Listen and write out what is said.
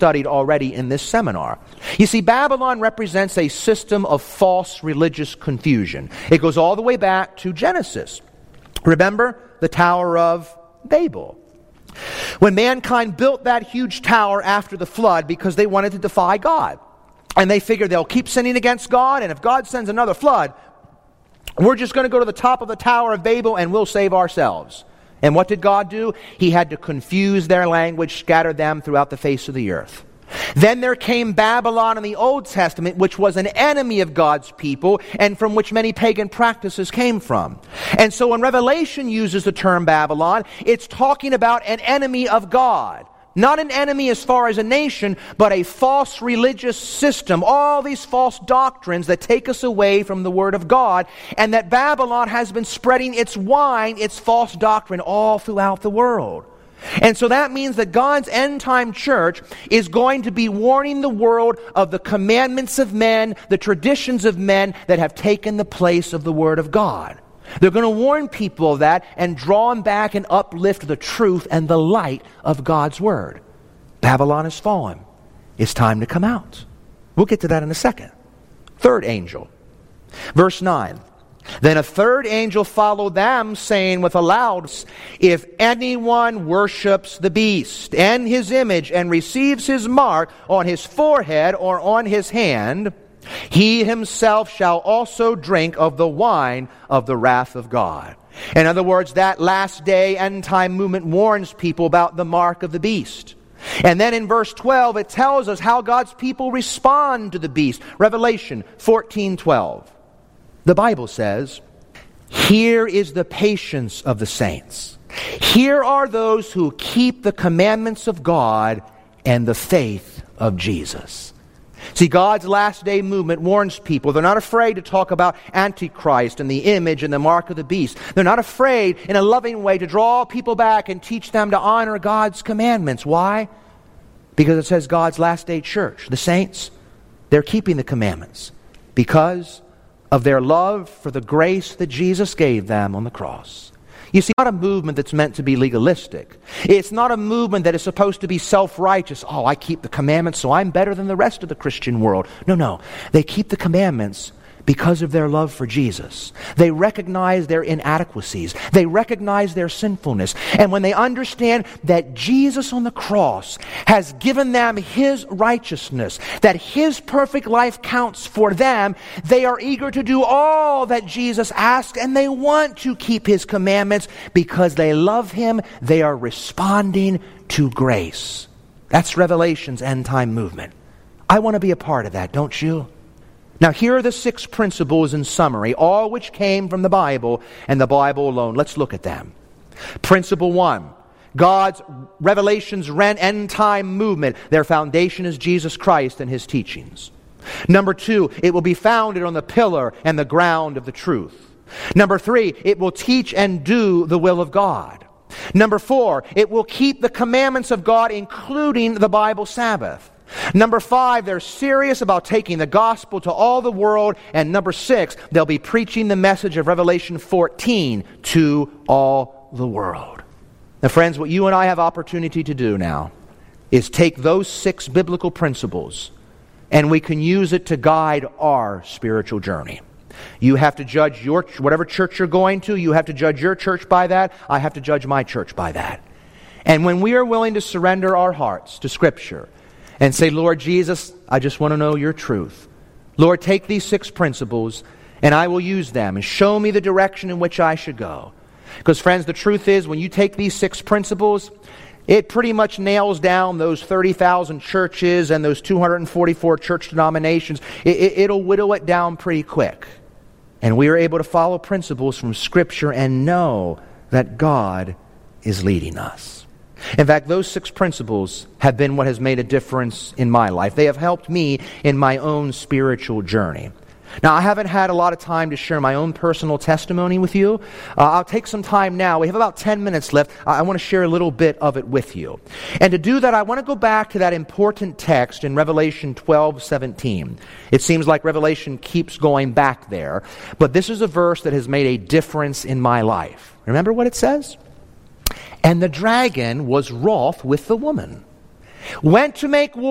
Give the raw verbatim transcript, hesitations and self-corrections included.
studied already in this seminar. You see, Babylon represents a system of false religious confusion. It goes all the way back to Genesis. Remember the Tower of Babel. When mankind built that huge tower after the flood because they wanted to defy God. And they figured they'll keep sinning against God, and if God sends another flood, we're just going to go to the top of the Tower of Babel and we'll save ourselves. And what did God do? He had to confuse their language, scatter them throughout the face of the earth. Then there came Babylon in the Old Testament, which was an enemy of God's people and from which many pagan practices came from. And so when Revelation uses the term Babylon, it's talking about an enemy of God. Not an enemy as far as a nation, but a false religious system. All these false doctrines that take us away from the Word of God, and that Babylon has been spreading its wine, its false doctrine, all throughout the world. And so that means that God's end-time church is going to be warning the world of the commandments of men, the traditions of men that have taken the place of the Word of God. They're going to warn people of that and draw them back and uplift the truth and the light of God's Word. Babylon has fallen. It's time to come out. We'll get to that in a second. Third angel. Verse nine. Then a third angel followed them, saying with a loud, if anyone worships the beast and his image and receives his mark on his forehead or on his hand, he himself shall also drink of the wine of the wrath of God. In other words, that last day end time movement warns people about the mark of the beast. And then in verse twelve, it tells us how God's people respond to the beast. Revelation fourteen twelve. The Bible says, here is the patience of the saints. Here are those who keep the commandments of God and the faith of Jesus. See, God's last day movement warns people. They're not afraid to talk about Antichrist and the image and the mark of the beast. They're not afraid in a loving way to draw people back and teach them to honor God's commandments. Why? Because it says God's last day church, the saints, they're keeping the commandments because of their love for the grace that Jesus gave them on the cross. You see, it's not a movement that's meant to be legalistic. It's not a movement that is supposed to be self-righteous. Oh, I keep the commandments, so I'm better than the rest of the Christian world. No, no. They keep the commandments because of their love for Jesus. They recognize their inadequacies. They recognize their sinfulness. And when they understand that Jesus on the cross has given them His righteousness, that His perfect life counts for them, they are eager to do all that Jesus asked, and they want to keep His commandments because they love Him. They are responding to grace. That's Revelation's end-time movement. I want to be a part of that, don't you? Now, here are the six principles in summary, all which came from the Bible and the Bible alone. Let's look at them. Principle one, God's Revelation's end-time movement. Their foundation is Jesus Christ and His teachings. Number two, it will be founded on the pillar and the ground of the truth. Number three, it will teach and do the will of God. Number four, it will keep the commandments of God, including the Bible Sabbath. Number five, they're serious about taking the gospel to all the world. And number six, they'll be preaching the message of Revelation fourteen to all the world. Now, friends, what you and I have opportunity to do now is take those six biblical principles and we can use it to guide our spiritual journey. You have to judge your whatever church you're going to. You have to judge your church by that. I have to judge my church by that. And when we are willing to surrender our hearts to Scripture and say, Lord Jesus, I just want to know your truth. Lord, take these six principles and I will use them and show me the direction in which I should go. Because friends, the truth is when you take these six principles, it pretty much nails down those thirty thousand churches and those two hundred forty-four church denominations. It, it, it'll whittle it down pretty quick. And we are able to follow principles from Scripture and know that God is leading us. In fact, those six principles have been what has made a difference in my life. They have helped me in my own spiritual journey. Now, I haven't had a lot of time to share my own personal testimony with you. Uh, I'll take some time now. We have about ten minutes left. I, I want to share a little bit of it with you. And to do that, I want to go back to that important text in Revelation twelve seventeen. It seems like Revelation keeps going back there. But this is a verse that has made a difference in my life. Remember what it says? And the dragon was wroth with the woman, went to make war